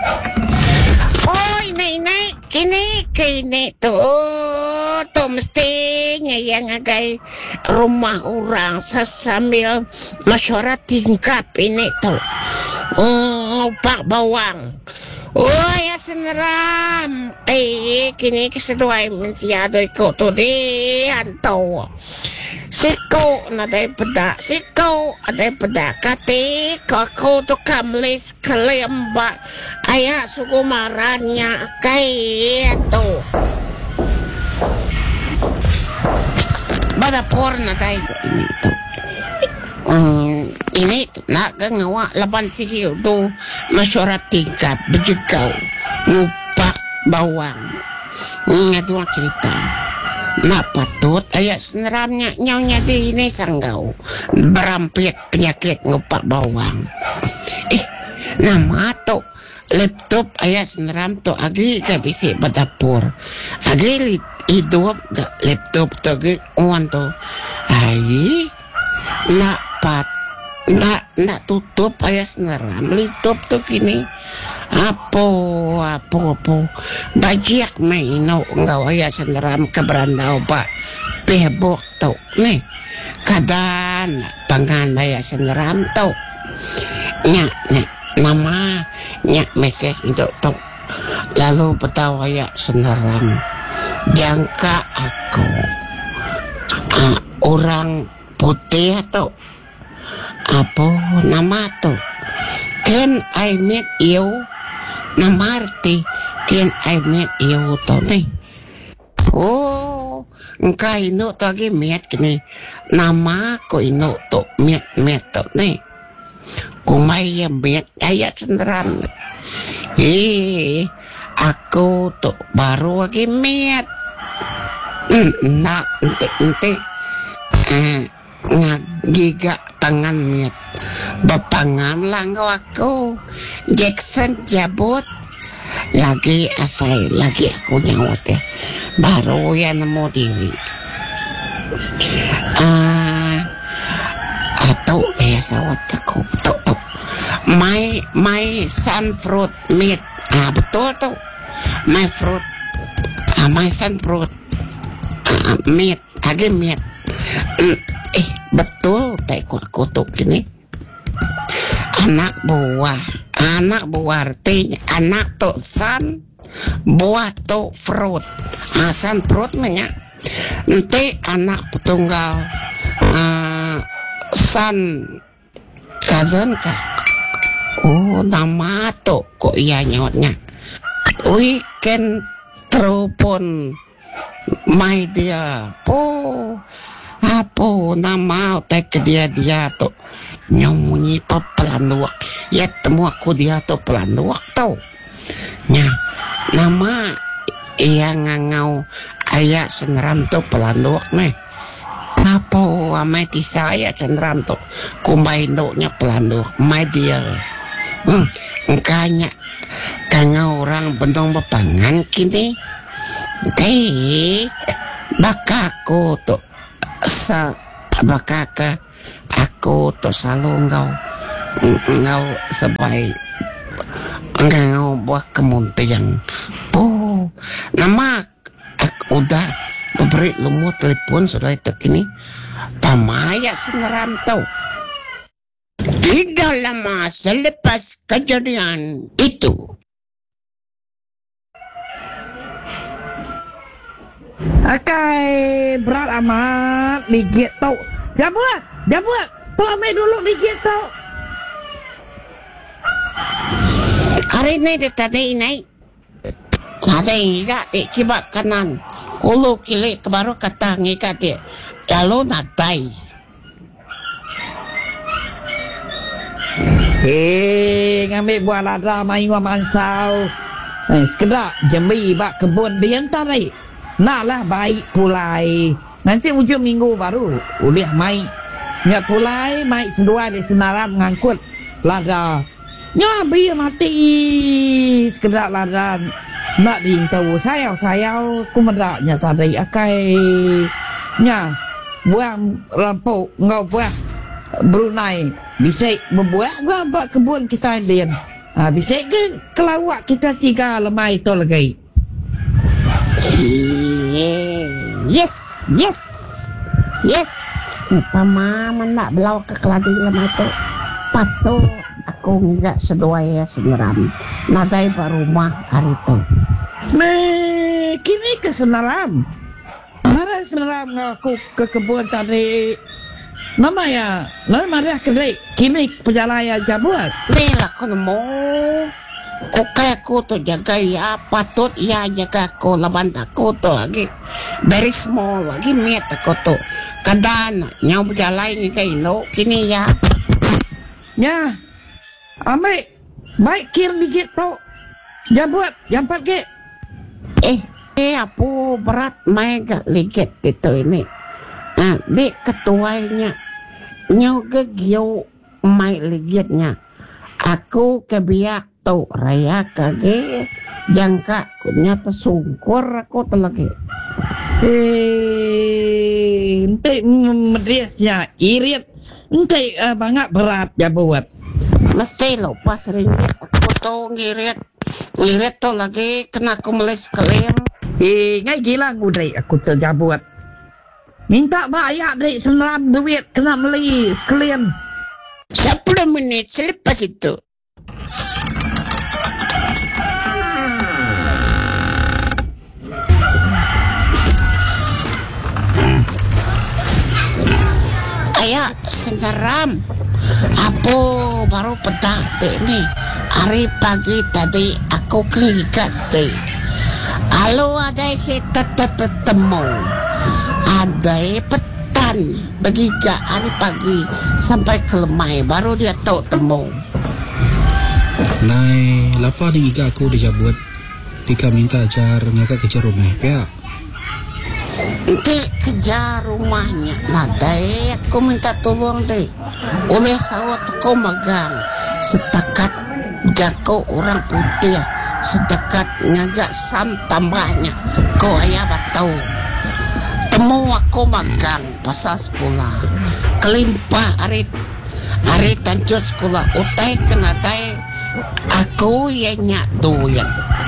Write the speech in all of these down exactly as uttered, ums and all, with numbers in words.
Oi, Nek, kini kini tuh tuh mestinya yang agak rumah orang sambil masyarakat tingkap ini tuh ngupak bawang. Oh ya seneram, eh kini keseduai mensiado ikut tuh di antau. Siko na day pada, siko aday pada kati kako to kamlis kalemba aya sukumarannya kay to. Bada por na day ini to. Hmm, ini to na gangawa laban sihiyo to masyarakat tingkap bejikau ngupak bawang. Ngatu cerita. Nak patut ayat seneramnya nyonya di ini sanggau berampit penyakit ngupak bawang. Eh, nama tu laptop ayat seneram tu agi ke bisi badapur. Agi hidup ke laptop tu agi uan tu. Ai, nak pat nak nak tutup ayat seneram laptop tu kini. Apo apo apo bajiak maino ngau ayah seneram ke berandau pak pebok tau nih kadan pangan ayah seneram tau nyak nyak nama nyak message itu tau lalu petau ayah seneram jangka aku uh, orang putih atau apa nama tu can I meet you nama arti can I meet you to nih oh engkau ino to agi meet kini nama ko ino to meet meet to nih kumai ya meet ayat senderam eh aku to baru agi meet nak ente ente eh ngagiga tangan meet bapangan lang aku Jackson jabut lagi asai lagi aku nyawat ya baru ya nemu diri ah atau eh sawat aku tuh tuh my my sun fruit meat ah betul tuh my fruit ah my sun fruit ah, meat agi meat mm, eh betul tak aku tuh gini anak buah anak buah artinya anak tu san buah tu fruit ah, san fruit banyak nanti anak petunggal uh, san cousin kah oh nama tu kok iya nyotnya weekend telepon my dear po apa nama tak dia dia tu nyomunyi pa pelanduak ya temu aku dia tu pelanduak tau nya nama yang ngangau ayat seneram tu pelanduak nih apa amai saya seneram tu kumbaindo-nya pelanduak my dear hmm engkanya kangau orang bentong bepangan kini kay bakaku tu sa bakaka aku tu selalu ngau ngau sebaik ngau buah kemuntian oh nama aku udah beri lumut telepon sudah itu kini pamaya seneram tau tidak lama selepas kejadian itu Akai berat amat ligit tau. Jangan buat, jangan buat. Tu ambil dulu ligit tau. Hari ni dia tadi naik. Tadi enggak di kibak kanan. Kulu kili kebaru kata ngikat dia. Lalu natai. Hei, ngambil buah lada main wa mansau. Eh, sekedar jembi bak kebun dia entar ni. Naklah baik pulai. Nanti ujung minggu baru boleh mai. Nyak pulai mai kedua di senaram ngangkut lada. Nya biar mati sekedar lada. Nak diintau sayau sayau kumadaknya tadi akai. Nya buah rampau ngau buah Brunei bisa membuat gua buat kebun kita lian. Ah, bisa ke kelawak kita tiga lemai tu lagi. Yes, yes, yes. Pamaman nak belau ke keladi lemah tu. Patut aku enggak seduai seneram. Nadai barumah hari tu. Me kini ke senaram. Mara senaram aku ke kebun tadi. Mama ya, lalu mari kedai kini perjalanan jabuat. Ni lah aku nemu. Oke aku tu jaga ya patut ya jaga aku laban aku tu lagi very small lagi miat aku tu kadang nyau berjalan ni kayak no kini ya Ya, ame baik kir dikit tu jabuat yang pakai. eh eh apa berat main gak ligit itu ini ah dek ketuanya nyau gegio main ligitnya aku kebiak tu raya kage jangka kunyata sungkur aku telagi Eh, ente medriasnya irit, ente uh, banget berat jabuat. mesti lupa seringgit aku tu ngirit ngirit tu lagi kena aku melis kelem. Eh, ngai gila ngudai aku tu jabuat. Minta bayar dari seneram duit kena beli sekalian. sepuluh minit selepas itu ayah seneram apa baru petang ni hari pagi tadi aku kengikat deh halo ada si temu ada petan bagi ke hari pagi sampai ke lemai baru dia tahu temu Nai lapar ni iga aku dia buat Dika minta ajar ngakak kerja rumah ya. Nanti kejar rumahnya. Nah, deh aku minta tolong deh. Oleh sawat aku magang setakat jago orang putih, setakat ngagak sam tambahnya. Kau ayah batau. Temu aku magang pasal sekolah. Kelimpah hari hari tanjut sekolah. Utai kena tay. Aku yang nyak duit.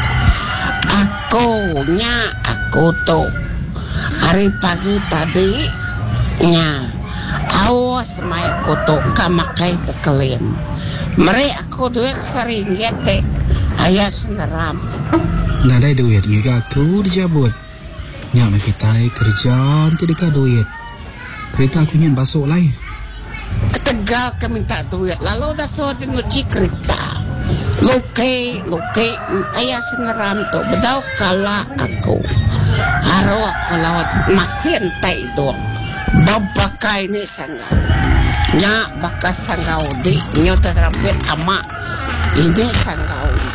Aku nyak aku tu. Hari pagi tadi nya awas mai koto kamakai sekelim mere aku duit seringgit te ayah seneram Nadai duit juga aku dijabut nyak nak kita kerja tidak duit kereta aku nyen basuk lai ketegal ke minta duit lalu dah suatu nuci kereta luke luke ayah seneram tu bedau kala aku haro aku lawat masin tai dong babakai ni sanggau nya bakas sanggau di nyota terampil ama ini sanggau di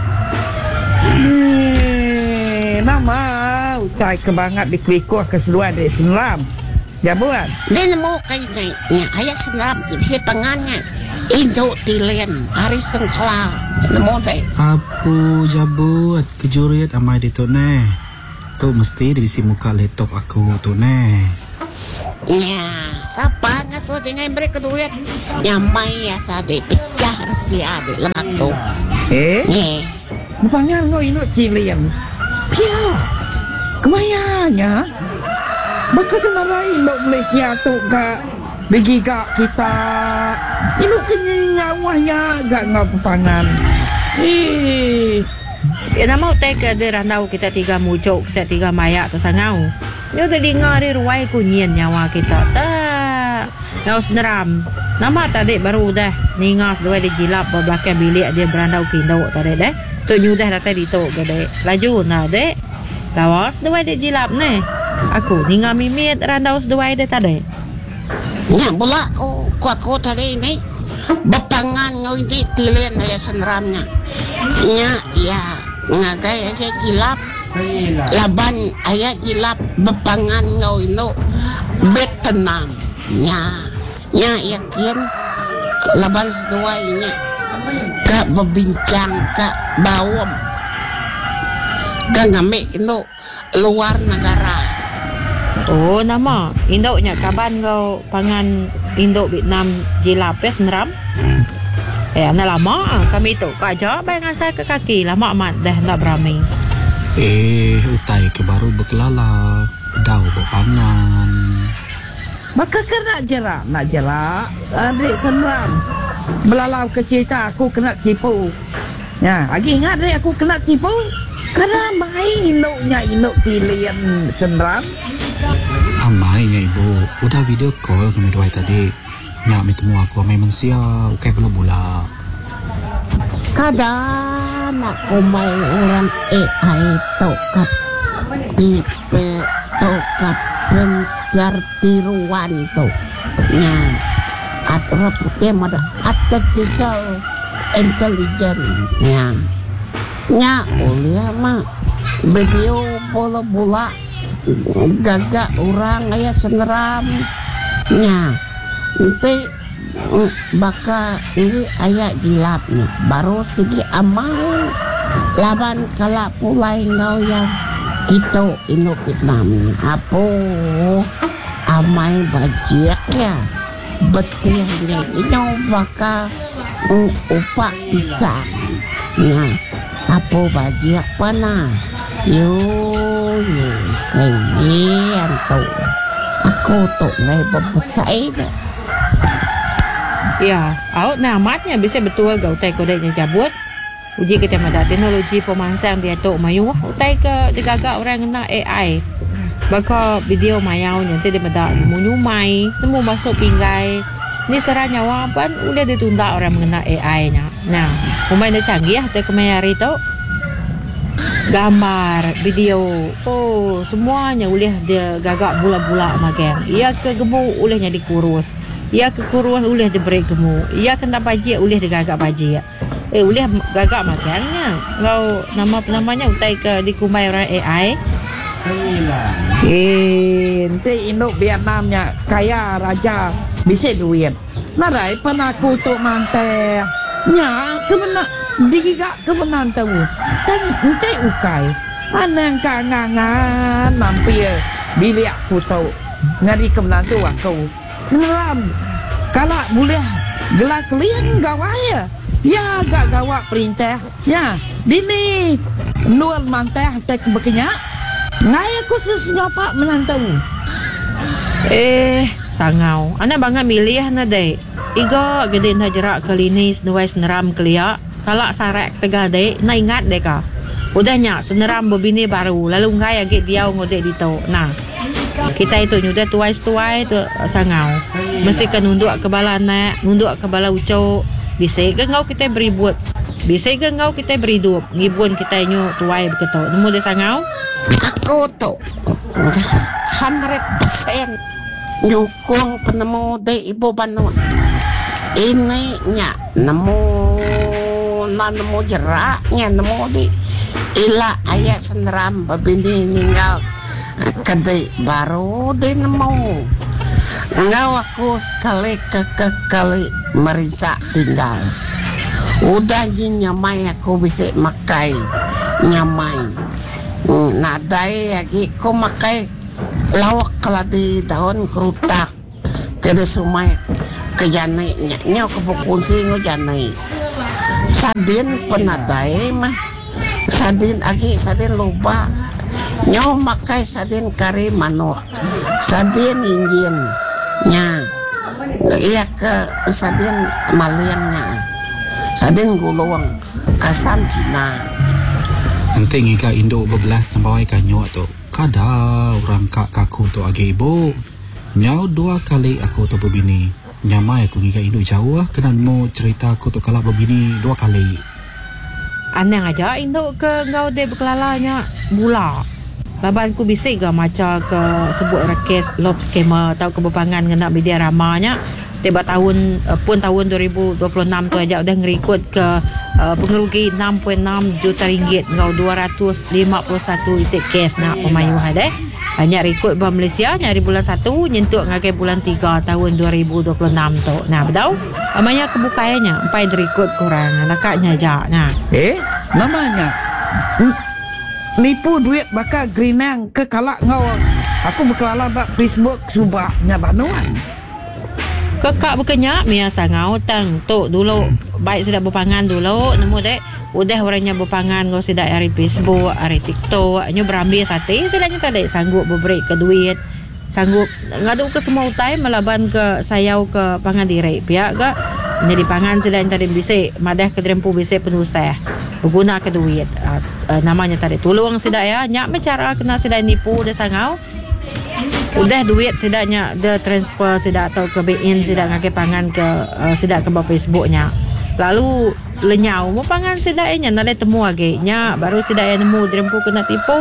Hmm, nama utai kebangat di kelikuh keseluruhan dari seneram. Jabuan. dia nemu kain ni nya ayah seneram bisa pengannya Indo tilen hari sengkala nemu deh Apa jabut kejurit amai di tu ne tu mesti divisi muka laptop aku tu ne ya siapa ngasuh dengan mereka duit nyamai ya sade pecah rahasia de lemaku Eh, ye rupanya kau ini cilian. Pia, kemayanya. Maka kena lain dok Malaysia tu kak. Bagi kak kita. Ini kenyang nyawanya agak ngapa pangan. Eh, Ya nama utai ke ada randau kita tiga mujuk, kita tiga mayak tu sangau. Dia tadi ngari ruai kunyin nyawa kita. Tak. Ngau seneram. Nama tadi baru dah. Ningas dua dia jilap belakang bilik dia berandau kindo tadi deh. Tu nyudah datang di tu gede. Laju nah dek. Lawas dua dia jilap ne. Aku ninga mimit randau dua dia tadi. nya bola ko ko aku tadi ni bapangan ngau ini tilen ayah seneramnya nya ya ngagai ayah jilap laban ayah jilap bapangan ngau ino betenam nya nya yakin laban sedua ini kak berbincang kak bawam kak ngambil ino luar negara. Oh nama Indoknya kaban kau pangan Indok Vietnam jilap ya seneram. Eh, anak lama kami tu kak jawab bayangan saya ke kaki lama amat dah nak beramai. Eh, utai ke baru berkelala, pedau berpangan. Maka kena jerak, nak jerak adik senram. Belalau ke cerita aku kena tipu. Ya, lagi ingat adik aku kena tipu. Kena main inuknya inuk tilian senram. Amainya ibu, udah video call kami dua tadi. Nyak mi temu aku amai mensia, ukai belum bula. Kadang aku main orang A I tokat tipe tokat pencar tiruan tu. Nya, atau putih ada artificial intelligence. Nya, nya oleh mah video bola-bola gagak orang ayat seneram. Nya, nanti baka ini ayat gilapnya baru segi amal laban kalak pulai ngau yang itu inu Vietnam apa amai bajik ya betul dia inu baka upak pisang ya apa bajik pana yo yo kayak tu aku tu ngai berbesai dah. Ya, awak namatnya bisa betul gau tai kodenya cabut. Uji kita ada teknologi pemansang dia tu mayu utai ke digagak orang kena A I. Baka video mayau nanti dia ada munyu mai, temu masuk pinggai. Ni serah nyawa pan udah ditunda orang mengenal A I nya. Nah, pemain dah canggih te kemari tu. Gambar, video, oh semuanya boleh dia gagak bula-bula makan. Ia ke gemuk olehnya dikurus. Ia kekurus oleh diberi gemuk. Ia kena bajik oleh digagak bajik. Eh oleh gagak makannya. Kau nama namanya utai ke dikumai orang A I. Eh, nanti induk Vietnamnya kaya raja bisa duit. Narai pernah aku tu mantai. Nya kemana digigak kebenan tahu. Dan nanti ukai. Anang kangangan mampir bilik aku tahu. Ngari kebenan tu aku. Seneram kalak boleh gelak kalian gawai ya gak gawak perintah ya dini nual mantah tak berkenyak ngai aku sesuapa menantau eh sangau ana banget milih na dek iga gede na jerak kalinis nuai seneram kelia kalak sarek tegah dek na ingat dek ka udahnya seneram bebini baru lalu ngai agak dia ngodek dito nah kita itu nyudah tuai-tuai tu sangau mesti kan nunduk ke bala anak nunduk ke bala ucok bisa ke ngau kita beri buat bisa ke ngau kita beri hidup ngibun kita nyu tuai begitu nemu dia sangau aku tu hundred percent nyukung penemu de ibu Banua ini nya nemu na nemu jeraknya nemu di ila ayat seneram babini ninggal kadai baru dia nemu ngau aku sekali ke ke kali merisa tinggal udah nyamai aku bisa makai nyamai nadai lagi aku makai lawak kalau di daun kerutak kada sumai ke janai nyok ke bukunsi ngo janai sadin penadai mah sadin lagi sadin lupa nyaw makai sadin kari manok sadin injin nya iya ke sadin maliannya sadin gulung kasam Cina nanti ngika Indo bebelah tambawai kanyo tu kada orang kak kaku tu agi ibu nyau dua kali aku tu berbini nyamai aku ngika Indo jauh kena mau cerita aku tu kalau berbini dua kali anang aja induk ke ngau de berkelalanya bula laban ku bisik ke macam ke sebut rekes lob skema atau kebepangan ngena media ramanya tiba tahun uh, pun tahun dua ribu dua puluh enam tu aja udah ngerikut ke uh, pengerugi enam perpuluhan enam juta ringgit ngau dua ratus lima puluh satu itik kes nak pemayuhan deh banyak rekod bahawa Malaysia nyari bulan satu nyentuk ngakai bulan tiga tahun dua ribu dua puluh enam tu nah bedau amanya kebukainya empat rekod kurang nakaknya aja nah eh namanya hmm. Nipu duit bakal gerinang ke kalak ngau aku berkelala bak Facebook subahnya Banuan Kakak berkenyak Mia sangau tang tok dulu baik sudah berpangan dulu nemu dek udah orangnya berpangan kau sudah hari Facebook hari TikTok nyu berambil sate silanya tak ada sanggup berbreak ke duit sanggup ngadu ke semua utai melaban ke sayau ke pangadiri pihak ke jadi pangan silanya tadi bisa madah ke drempu bisa penuh saya berguna ke duit uh, uh, namanya tadi tolong sudah ya nyak cara kena sudah nipu dah sangau udah duit sedaknya dia transfer sedak atau ke B I N sedak ngake pangan ke uh, sedak ke bawah Facebooknya lalu lenyau mau pangan sedaknya nalai temu lagi nya baru sedaknya nemu drempu kena tipu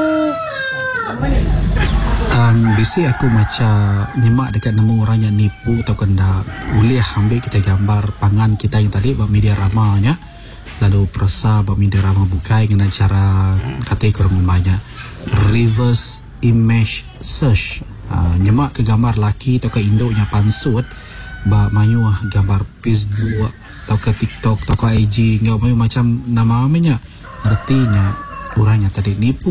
um, bisi aku macam nyemak dekat nemu orang yang nipu atau kena boleh ambil kita gambar pangan kita yang tadi buat media ramanya lalu perasa buat media ramah bukai dengan cara kata kurang umumnya reverse image search. Uh, nyemak ke gambar laki atau ke induknya pansut ba mayu gambar Facebook atau ke TikTok atau ke I G ngau mayu macam nama amanya artinya orangnya tadi nipu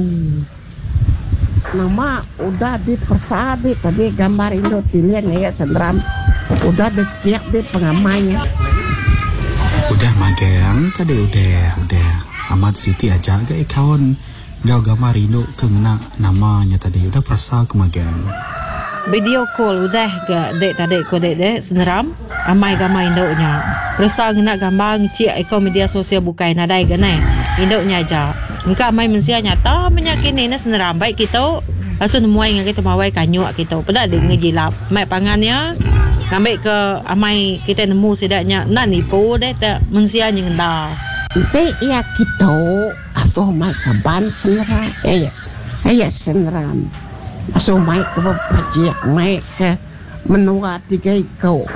nama udah di persadi tadi gambar induk pilihan ya sendram udah ditiak di pengamanya udah magang tadi udah udah amat Siti aja agak kawan gau gambar induk kena namanya tadi udah perasa kemagan video call udah ke dek tadi ko dek dek seneram amai gamai induknya perasa kena gambar cik ikut media sosial bukai nadai ganai induknya aja engkau amai mensia nyata menyakini na seneram baik kita langsung nemuai dengan kita mawai kanyuk kita pada dia ngejilap mai pangannya ngambil ke amai kita nemu sedaknya nak nipu deh tak mensia nyengda Ite ya kita atau mai kaban seneram ya ya seneram atau mai ke pajak mai ke menua tiga ikau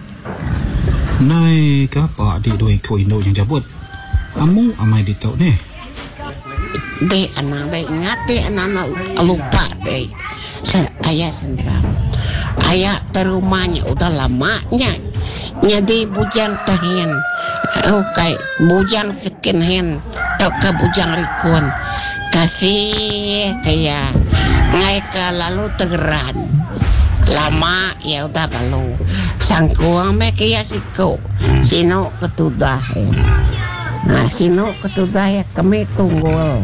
nai kapa di dua ikau induk yang jabut amu amai di tau nih de anak de ingat de anak lupa de ayah seneram ayah terumahnya udah lamanya jadi bujang tahin okay bujang second hand atau ke bujang rikun kasih kayak ngai ke lalu tegeran lama ya udah balu sangkuang me kaya siko sino ketudah ya. Nah sino ketudah ya kami tunggu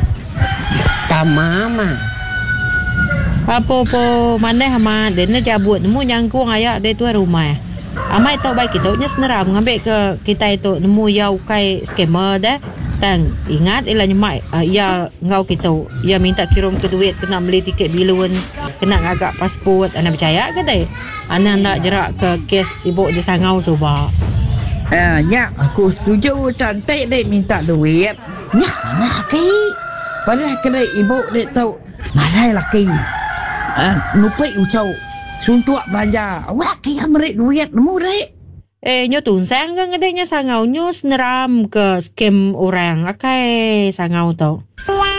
tamama apa-apa mana hama dan dia buat nemu nyangkung ayak dia tu rumah amai tahu baik kita nya seneram ngambil ke kita itu nemu ya ukai scammer dah tang ingat ialah nyemak uh, ya ngau kita ya minta kirim ke duit kena beli tiket bilun kena agak pasport anda percaya ke deh anda nak jerak ke kes ibu dia sangau suba ah nya aku setuju cantik dek minta duit nya laki padahal kena ibu dek tahu malai laki ah nupai ucau suntuk belanja awak kaya merik duit nemu dek eh nyo tunsang kan ngedeknya sangau nyo seneram ke scam orang akai sangau tau